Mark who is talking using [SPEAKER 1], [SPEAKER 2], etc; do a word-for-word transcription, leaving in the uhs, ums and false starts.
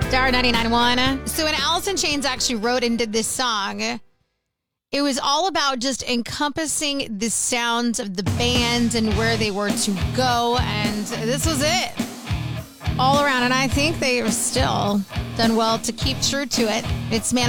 [SPEAKER 1] Star ninety-nine point one. So when Alice in Chains actually wrote and did this song, it was all about just encompassing the sounds of the band and where they were to go. And this was it all around. And I think they are still done well to keep true to it. It's Man